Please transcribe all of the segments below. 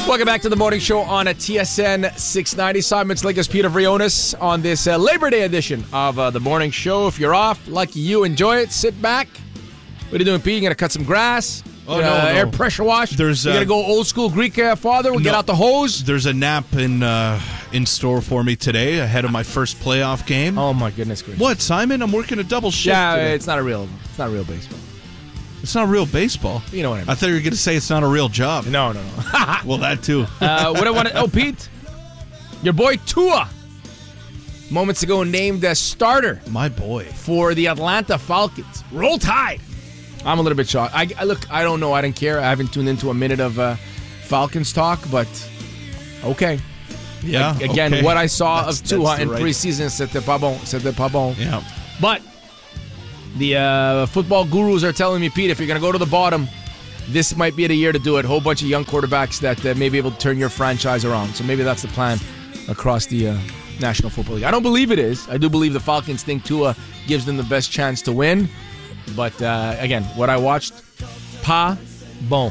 Welcome back to the morning show on a TSN 690. Simon Slickers, Peter Vrionis on this Labor Day edition of the morning show. If you're off, lucky you, enjoy it. Sit back. What are you doing, Pete? You going to cut some grass? No. Air pressure wash? You're going to go old school Greek father? We'll get out the hose? There's a nap in store for me today ahead of my first playoff game. Oh, my goodness gracious. What, Simon? I'm working a double shift today. It's not real baseball. It's not real baseball. You know what I mean. I thought you were going to say it's not a real job. No. Well, that too. What I want to... Oh, Pete. Your boy Tua. Moments ago named as starter. My boy. For the Atlanta Falcons. Roll Tide. I'm a little bit shocked. I don't know. I didn't care. I haven't tuned into a minute of Falcons talk, but okay. Yeah. Again, okay. What I saw of Tua in preseason, c'était pas bon. Yeah. But the football gurus are telling me, Pete, if you're going to go to the bottom, this might be the year to do it. A whole bunch of young quarterbacks that may be able to turn your franchise around. So maybe that's the plan across the National Football League. I don't believe it is. I do believe the Falcons think Tua gives them the best chance to win. But again, what I watched, pas bon.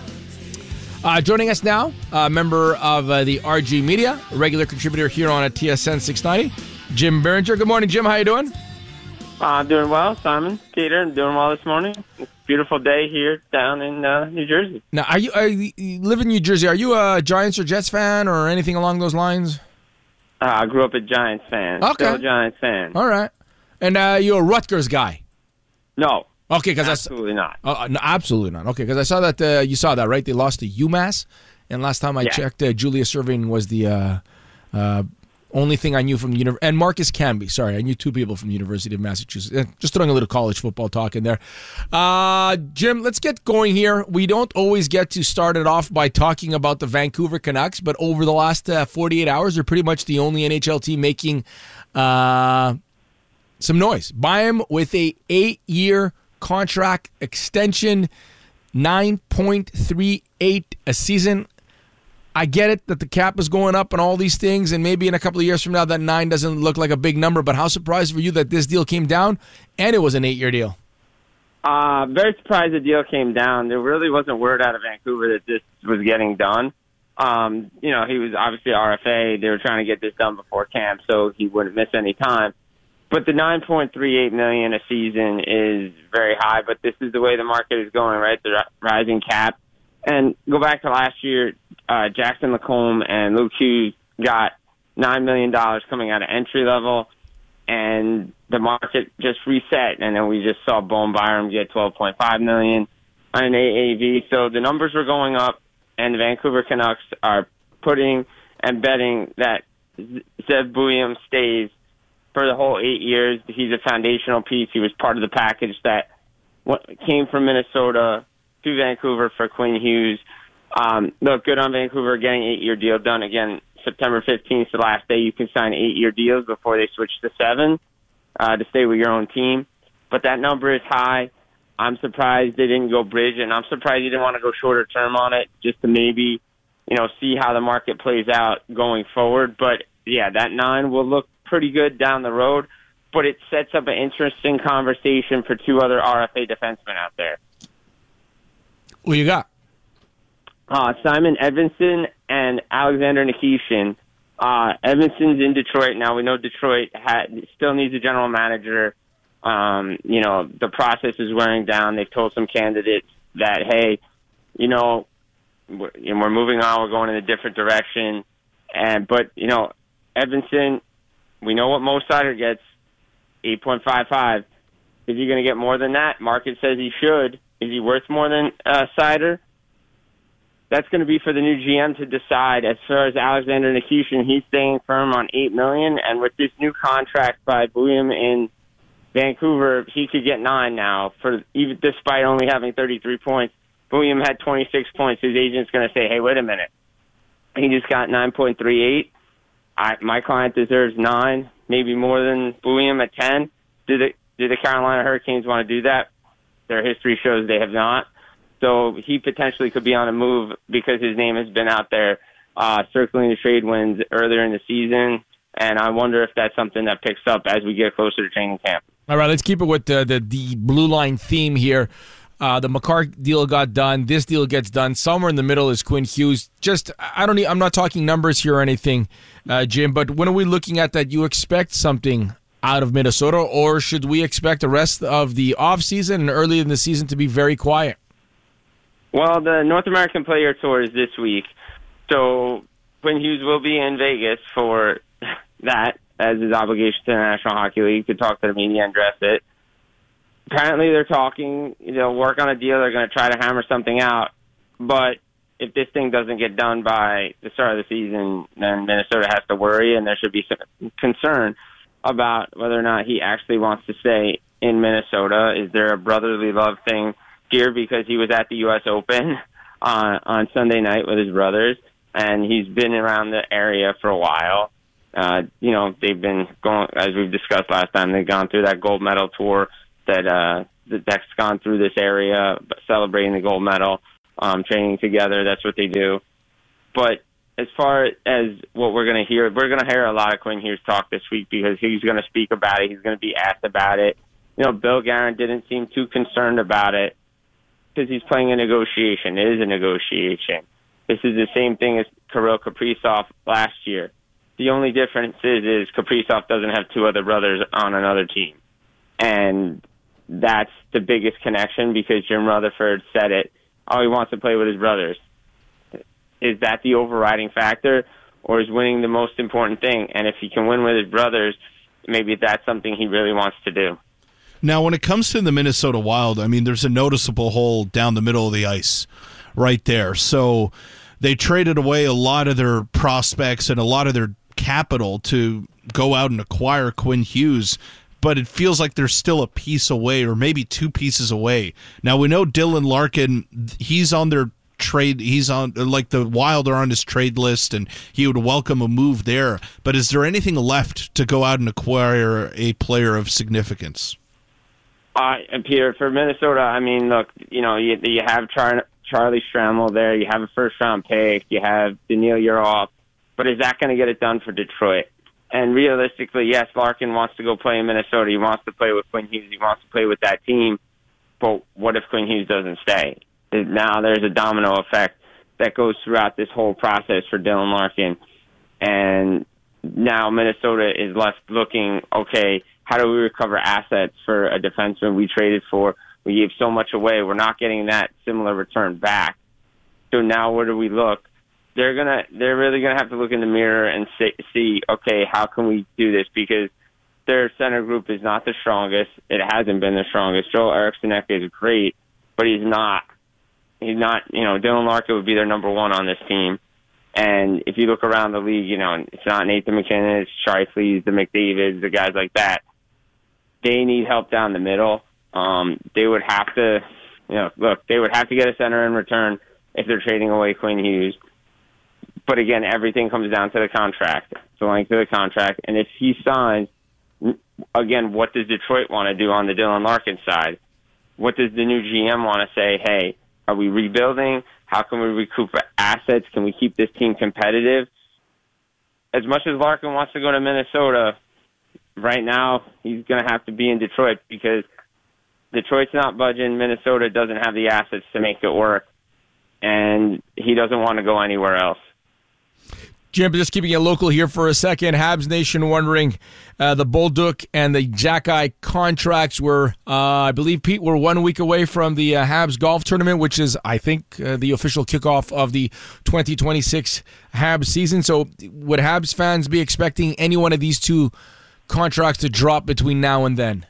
Joining us now, a member of the RG Media, a regular contributor here on a TSN 690, Jim Berenger. Good morning, Jim. How you doing? Doing well, Simon. Peter, I'm doing well this morning. It's a beautiful day here down in New Jersey. Now, you live in New Jersey. Are you a Giants or Jets fan or anything along those lines? I grew up a Giants fan. Okay. Still a Giants fan. All right. And you're a Rutgers guy? No. Okay, because absolutely not. No, absolutely not. Okay, because I saw that you saw that, right? They lost to UMass, and last time I checked, Julius Erving was the only thing I knew from the university. And Marcus Camby. Sorry, I knew two people from the University of Massachusetts. Just throwing a little college football talk in there. Jim, let's get going here. We don't always get to start it off by talking about the Vancouver Canucks, but over the last 48 hours, they're pretty much the only NHL team making some noise. Buy him with a 8-year contract extension, $9.38 a season. I get it that the cap is going up and all these things, and maybe in a couple of years from now that 9 doesn't look like a big number, but how surprised were you that this deal came down and it was an 8-year deal? Very surprised the deal came down. There really wasn't word out of Vancouver that this was getting done. He was obviously RFA. They were trying to get this done before camp so he wouldn't miss any time. But the $9.38 million a season is very high, but this is the way the market is going, right? The rising cap. And go back to last year, Jackson Lacombe and Luke Hughes got $9 million coming out of entry level, and the market just reset. And then we just saw Bowen Byram get $12.5 million on an AAV. So the numbers were going up, and the Vancouver Canucks are putting and betting that Zev Buium stays for the whole 8 years. He's a foundational piece. He was part of the package that came from Minnesota to Vancouver for Quinn Hughes. Look, good on Vancouver getting an 8-year deal done. Again, September 15th is the last day you can sign 8-year deals before they switch to 7 to stay with your own team. But that number is high. I'm surprised they didn't go bridge, and I'm surprised you didn't want to go shorter term on it just to maybe, see how the market plays out going forward. But, yeah, that 9 will look pretty good down the road, but it sets up an interesting conversation for two other RFA defensemen out there. Who you got? Simon Edvinsson and Alexander Nikishin. Edvinsson's in Detroit now. We know Detroit still needs a general manager. The process is wearing down. They've told some candidates that, hey, we're moving on. We're going in a different direction. But Edvinsson, we know what Mo Seider gets, 8.55. Is he going to get more than that? Market says he should. Is he worth more than Seider? That's going to be for the new GM to decide. As far as Alexander Nikishin, he's staying firm on $8 million, and with this new contract by Buium in Vancouver, he could get 9 now. Even despite only having 33 points, Buium had 26 points. His agent's going to say, "Hey, wait a minute, he just got 9.38. My client deserves 9, maybe more than Buium at 10." Do the Carolina Hurricanes want to do that? Their history shows they have not. So he potentially could be on a move because his name has been out there circling the trade winds earlier in the season. And I wonder if that's something that picks up as we get closer to training camp. All right, let's keep it with the blue line theme here. The McCarr deal got done. This deal gets done. Somewhere in the middle is Quinn Hughes. I'm not talking numbers here or anything, Jim, but when are we looking at that? You expect something out of Minnesota, or should we expect the rest of the offseason and early in the season to be very quiet? Well, the North American Player Tour is this week, so Quinn Hughes will be in Vegas for that as his obligation to the National Hockey League to talk to the media and address it. Apparently they're talking, they'll work on a deal, they're going to try to hammer something out, but if this thing doesn't get done by the start of the season, then Minnesota has to worry, and there should be some concern about whether or not he actually wants to stay in Minnesota. Is there a brotherly love thing here because he was at the U.S. Open on Sunday night with his brothers, and he's been around the area for a while. They've been going, as we've discussed last time, they've gone through that gold medal tour that's gone through this area, celebrating the gold medal, training together. That's what they do. But as far as what we're going to hear a lot of Quinn Hughes talk this week because he's going to speak about it. He's going to be asked about it. Bill Guerin didn't seem too concerned about it because he's playing a negotiation. It is a negotiation. This is the same thing as Kirill Kaprizov last year. The only difference is Kaprizov doesn't have two other brothers on another team. And that's the biggest connection because Jim Rutherford said it. Oh, he wants to play with his brothers. Is that the overriding factor, or is winning the most important thing? And if he can win with his brothers, maybe that's something he really wants to do. Now, when it comes to the Minnesota Wild, there's a noticeable hole down the middle of the ice right there. So they traded away a lot of their prospects and a lot of their capital to go out and acquire Quinn Hughes, but it feels like they're still a piece away or maybe two pieces away. Now, we know Dylan Larkin, he's on their trade, he's on, like the Wild are on his trade list, and he would welcome a move there. But is there anything left to go out and acquire a player of significance? Peter, for Minnesota, look, you have Charlie Stramel there, you have a first-round pick, you have Daniil Yurov, but is that going to get it done for Detroit? And realistically, yes, Larkin wants to go play in Minnesota. He wants to play with Quinn Hughes. He wants to play with that team. But what if Quinn Hughes doesn't stay? Now there's a domino effect that goes throughout this whole process for Dylan Larkin. And now Minnesota is left looking, okay, how do we recover assets for a defenseman we traded for? We gave so much away. We're not getting that similar return back. So now where do we look? They're really gonna have to look in the mirror and see, okay, how can we do this? Because their center group is not the strongest. It hasn't been the strongest. Joel Eriksson is great, but he's not. Dylan Larkin would be their number one on this team. And if you look around the league, it's not Nathan McKinnon, it's Shifley, the McDavids, the guys like that. They need help down the middle. They would have to, they would have to get a center in return if they're trading away Quinn Hughes. But again, everything comes down to the contract, the length of the contract. And if he signs, again, what does Detroit want to do on the Dylan Larkin side? What does the new GM want to say? Hey, are we rebuilding? How can we recoup assets? Can we keep this team competitive? As much as Larkin wants to go to Minnesota, right now he's going to have to be in Detroit because Detroit's not budging. Minnesota doesn't have the assets to make it work, and he doesn't want to go anywhere else. Jim, just keeping it local here for a second. Habs Nation wondering, the Bolduc and the Xhekaj contracts were, I believe, Pete, we're 1 week away from the Habs golf tournament, which is, I think, the official kickoff of the 2026 Habs season. So would Habs fans be expecting any one of these two contracts to drop between now and then?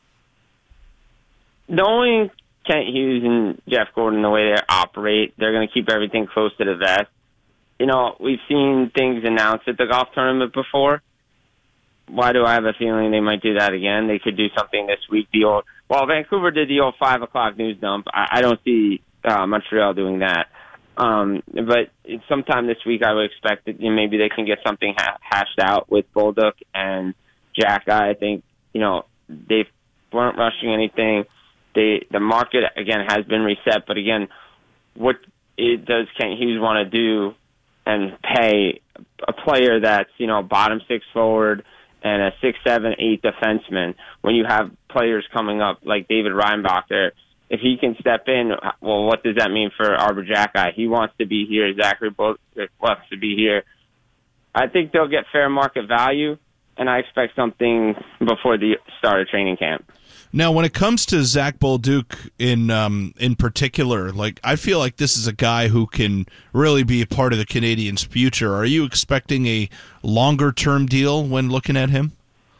Knowing Kent Hughes and Jeff Gordon, the way they operate, they're going to keep everything close to the vest. We've seen things announced at the golf tournament before. Why do I have a feeling they might do that again? They could do something this week. Vancouver did the old 5 o'clock news dump. I don't see Montreal doing that. But sometime this week I would expect that maybe they can get something hashed out with Bolduc and Xhekaj. I think, they weren't rushing anything. The market, again, has been reset. But, again, what does Kent Hughes want to do and pay a player that's, bottom six forward and a 6, 7, 8 defenseman when you have players coming up like David Reinbacher if he can step in, well, what does that mean for Arbor Jacki? He wants to be here. Zachary Bolduc wants to be here. I think they'll get fair market value, and I expect something before the start of training camp. Now, when it comes to Zach Bolduc in particular, like I feel like this is a guy who can really be a part of the Canadiens' future. Are you expecting a longer-term deal when looking at him?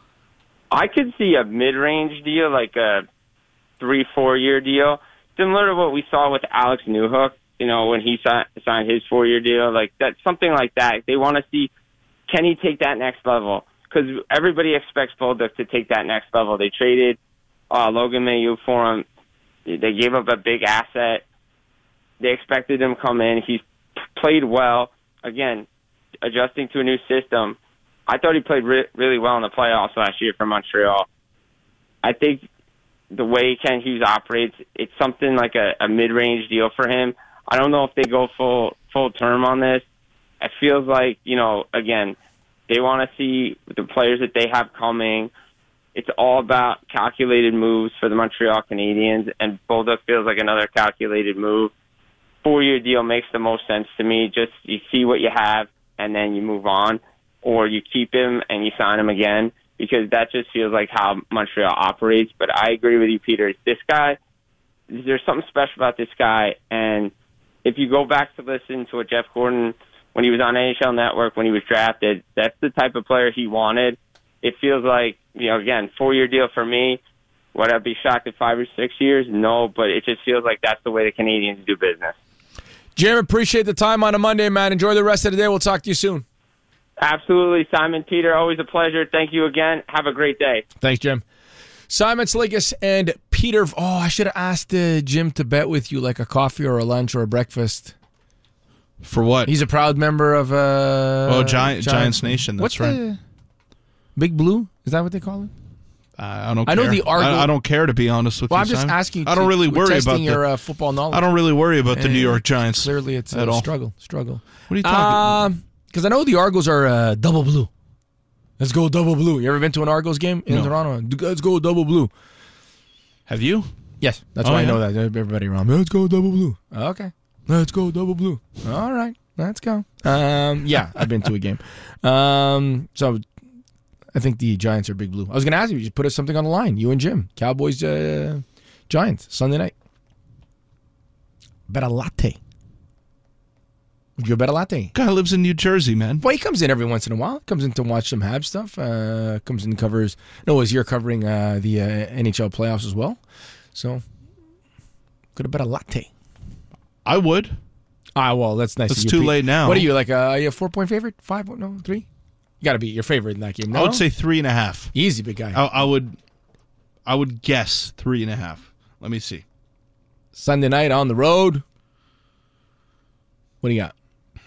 I could see a mid-range deal, like a 3-4 year deal, similar to what we saw with Alex Newhook, when he signed his 4-year deal. Like that, something like that. They want to see, can he take that next level? Because everybody expects Bolduc to take that next level. They traded Logan Mailloux for him. They gave up a big asset. They expected him to come in. He's played well. Again, adjusting to a new system. I thought he played really well in the playoffs last year for Montreal. I think the way Ken Hughes operates, it's something like a mid-range deal for him. I don't know if they go full term on this. It feels like, again, they want to see the players that they have coming. It's all about calculated moves for the Montreal Canadiens, and Bolduc feels like another calculated move. 4-year deal makes the most sense to me. Just you see what you have, and then you move on. Or you keep him and you sign him again, because that just feels like how Montreal operates. But I agree with you, Peter. This guy, there's something special about this guy. And if you go back to listen to what Jeff Gordon, when he was on NHL Network, when he was drafted, that's the type of player he wanted. It feels like, again, 4-year deal for me. Would I be shocked at 5 or 6 years? No, but it just feels like that's the way the Canadiens do business. Jim, appreciate the time on a Monday, man. Enjoy the rest of the day. We'll talk to you soon. Absolutely, Simon, Peter, always a pleasure. Thank you again. Have a great day. Thanks, Jim. Simon Slikas and Peter. Oh, I should have asked Jim to bet with you like a coffee or a lunch or a breakfast. For what? He's a proud member of Giants Nation. That's right. Big Blue? Is that what they call it? I don't care. I know the Argo. I don't care, to be honest with you. I'm just asking. I don't really worry about your football knowledge. I don't really worry about the New York Giants. Clearly, it's at a all. struggle. What are you talking about? Because I know the Argos are double blue. Let's go double blue. You ever been to an Argos game in Toronto? Let's go double blue. Have you? Yes. That's why I know that. Everybody around. Let's go double blue. Okay. Let's go double blue. All right. Let's go. Yeah, I've been to a game. So I think the Giants are big blue. I was going to ask you, just put us something on the line. You and Jim. Cowboys, Giants, Sunday night. Bet a latte. Would you bet a latte? Guy lives in New Jersey, man. Well, he comes in every once in a while. Comes in to watch some Habs stuff. Comes in and covers. No, he's here covering the NHL playoffs as well. So, could have bet a latte. I would. Well, that's nice. It's too late now. What are you, like are you a 4-point favorite? 5? No, 3? You got to be your favorite in that game. No? I would say 3.5. Easy, big guy. I would guess 3.5. Let me see. Sunday night on the road. What do you got?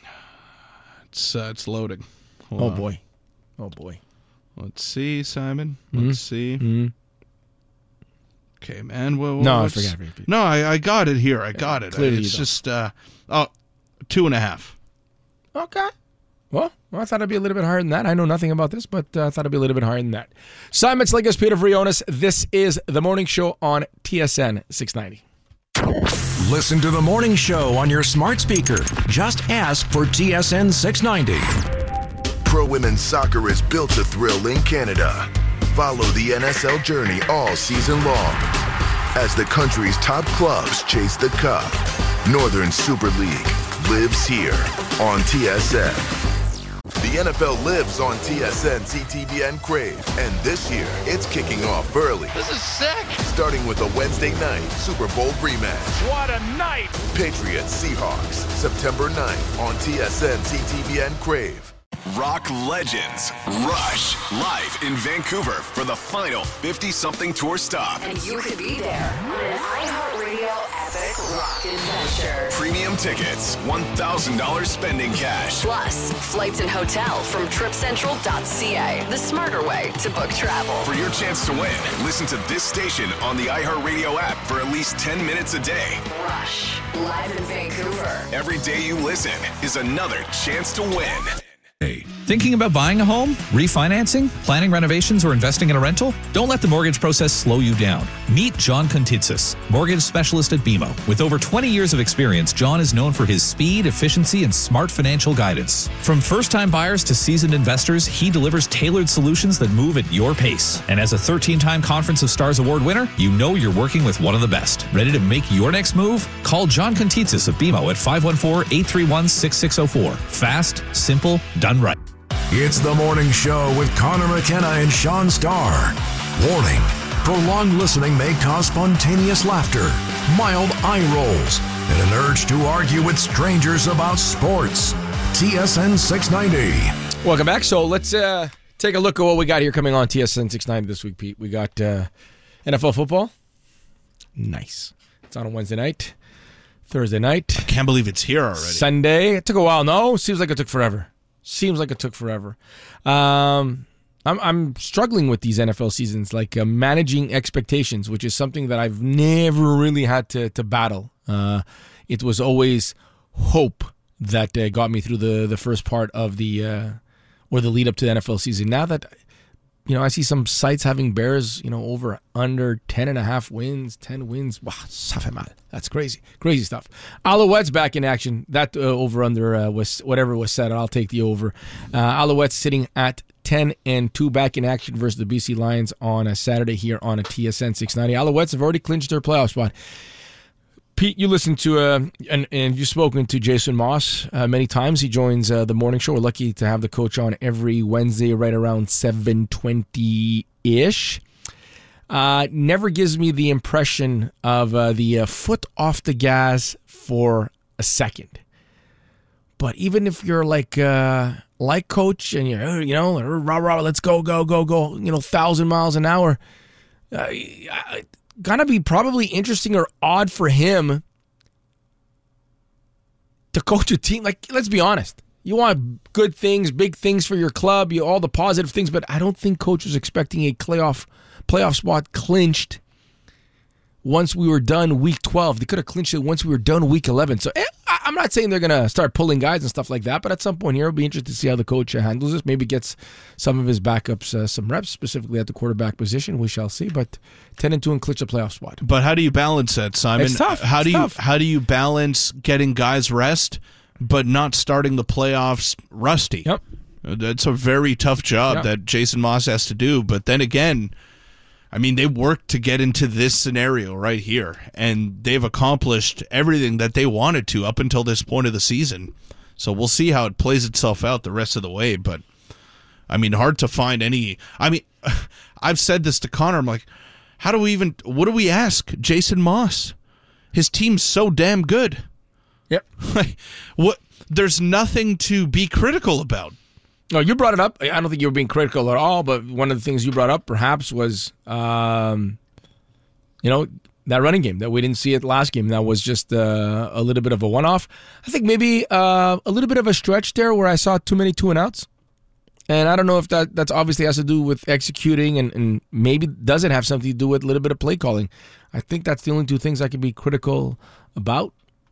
It's loading. Oh boy. Let's see, Simon. Mm-hmm. Let's see. Mm-hmm. Okay, man. Well, no, I forgot. No, I got it here. I got it. Clearly it's just 2.5. Okay. Well, I thought it'd be a little bit higher than that. I know nothing about this, but I thought it'd be a little bit higher than that. Simon Slikas, Peter Vrionis. This is The Morning Show on TSN 690. Listen to The Morning Show on your smart speaker. Just ask for TSN 690. Pro Women's Soccer is built to thrill in Canada. Follow the NSL journey all season long as the country's top clubs chase the cup. Northern Super League lives here on TSN. The NFL lives on TSN, CTVN Crave, and this year it's kicking off early. This is sick! Starting with a Wednesday night Super Bowl rematch. What a night! Patriots Seahawks, September 9th on TSN, CTVN Crave. Rock legends Rush live in Vancouver for the final 50-something tour stop. And you could be there on an iHeartRadio epic rock adventure. Premium tickets, $1,000 spending cash. Plus, flights and hotel from TripCentral.ca, the smarter way to book travel. For your chance to win, listen to this station on the iHeartRadio app for at least 10 minutes a day. Rush, live in Vancouver. Every day you listen is another chance to win. Thinking about buying a home, refinancing, planning renovations, or investing in a rental? Don't let the mortgage process slow you down. Meet John Kontitsis, mortgage specialist at BMO. With over 20 years of experience, John is known for his speed, efficiency, and smart financial guidance. From first-time buyers to seasoned investors, he delivers tailored solutions that move at your pace. And as a 13-time Conference of Stars Award winner, you know you're working with one of the best. Ready to make your next move? Call John Kontitsis of BMO at 514-831-6604. Fast, simple, done right. It's the morning show with Connor McKenna and Sean Starr. Warning, prolonged listening may cause spontaneous laughter, mild eye rolls, and an urge to argue with strangers about sports. TSN 690. Welcome back. So let's take a look at what we got here coming on TSN 690 this week, Pete. We got NFL football. Nice. It's on a Wednesday night. Thursday night. I can't believe it's here already. Sunday. It took a while. No, seems like it took forever. I'm struggling with these NFL seasons, like managing expectations, which is something that I've never really had to battle. It was always hope that got me through the first part of the or the lead up to the NFL season. Now that I see some sites having Bears, over under 10.5 wins, 10 wins. Wow, that's crazy stuff. Alouettes back in action. That over under was whatever was said. I'll take the over. Alouettes sitting at 10-2 back in action versus the BC Lions on a Saturday here on a TSN 690. Alouettes have already clinched their playoff spot. Pete, you listened to and you've spoken to Jason Moss many times. He joins the morning show. We're lucky to have the coach on every Wednesday right around 7:20-ish. Never gives me the impression of the foot off the gas for a second. But even if you're like coach and you're rah, let's go, 1,000 miles an hour, gonna be probably interesting or odd for him to coach a team. Like, let's be honest. You want good things, big things for your club, all the positive things, but I don't think coach was expecting a playoff spot clinched once we were done week 12. They could have clinched it once we were done week 11. So I'm not saying they're going to start pulling guys and stuff like that, but at some point here, it'll be interesting to see how the coach handles this. Maybe gets some of his backups some reps, specifically at the quarterback position. We shall see, but 10-2 and clinch a playoff spot. But how do you balance that, Simon? It's tough. How do you balance getting guys rest, but not starting the playoffs rusty? Yep. That's a very tough job that Jason Moss has to do. But then again, I mean, they worked to get into this scenario right here, and they've accomplished everything that they wanted to up until this point of the season. So we'll see how it plays itself out the rest of the way. But, I mean, hard to find any... I mean, I've said this to Connor. I'm like, what do we ask Jason Moss? His team's so damn good. Yep. There's nothing to be critical about. No, you brought it up. I don't think you were being critical at all, but one of the things you brought up perhaps was, that running game that we didn't see it last game. That was just a little bit of a one-off. I think maybe a little bit of a stretch there where I saw too many 2-and-outs. And I don't know if that's obviously has to do with executing and maybe doesn't have something to do with a little bit of play calling. I think that's the only two things I can be critical about.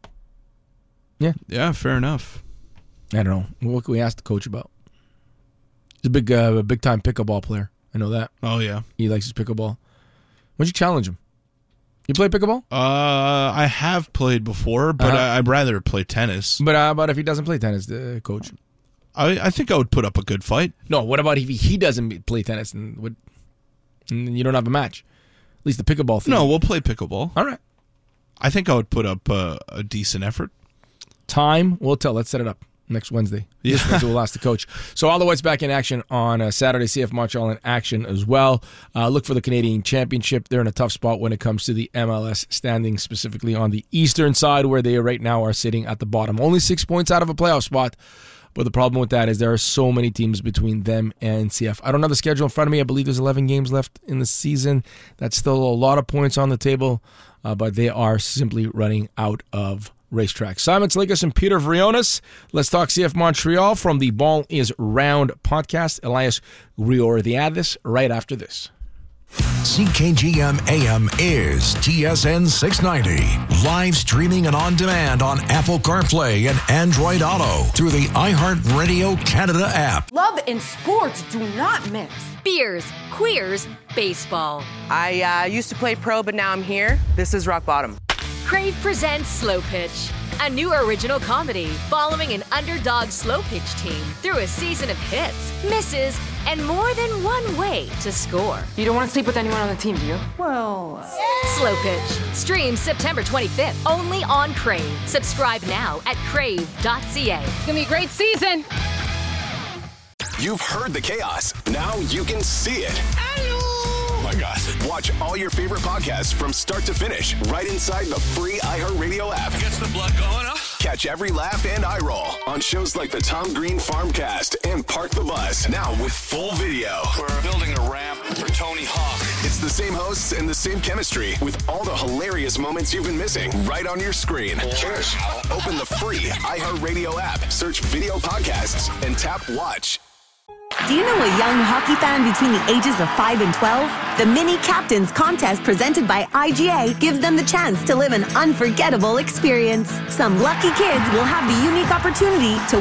Yeah. Yeah, fair enough. I don't know. What can we ask the coach about? He's a big-time pickleball player. I know that. Oh, yeah. He likes his pickleball. Why don't you challenge him? You play pickleball? I have played before, but I'd rather play tennis. But how about if he doesn't play tennis, coach? I think I would put up a good fight. No, what about if he doesn't play tennis and you don't have a match? At least the pickleball thing. No, we'll play pickleball. All right. I think I would put up a decent effort. Time, we'll tell. Let's set it up. Next Wednesday. Yeah. This Wednesday we'll ask the coach. So Alouettes back in action on Saturday. CF Montreal in action as well. Look for the Canadian Championship. They're in a tough spot when it comes to the MLS standing, specifically on the eastern side where they right now are sitting at the bottom. Only 6 points out of a playoff spot. But the problem with that is there are so many teams between them and CF. I don't have the schedule in front of me. I believe there's 11 games left in the season. That's still a lot of points on the table. But they are simply running out of racetrack. Simon Salikas and Peter Vrionis. Let's talk CF Montreal from the Ball is Round podcast. Elias Riordiadis right after this. CKGM AM is TSN 690. Live streaming and on demand on Apple CarPlay and Android Auto through the iHeartRadio Canada app. Love and sports do not mix. Beers, queers, baseball. I used to play pro, but now I'm here. This is rock bottom. Crave presents Slow Pitch, a new original comedy following an underdog slow pitch team through a season of hits, misses, and more than one way to score. You don't want to sleep with anyone on the team, do you? Well... Slow Pitch. Streams September 25th, only on Crave. Subscribe now at crave.ca. It's going to be a great season. You've heard the chaos. Now you can see it. Oh my God. Watch all your favorite podcasts from start to finish right inside the free iHeartRadio app. Gets the blood going, huh? Catch every laugh and eye roll on shows like the Tom Green Farmcast and Park the Bus. Now with full video. We're building a ramp for Tony Hawk. It's the same hosts and the same chemistry with all the hilarious moments you've been missing right on your screen. Cheers. Open the free iHeartRadio app, search video podcasts, and tap watch. Do you know a young hockey fan between the ages of 5 and 12? The Mini Captains Contest presented by IGA gives them the chance to live an unforgettable experience. Some lucky kids will have the unique opportunity to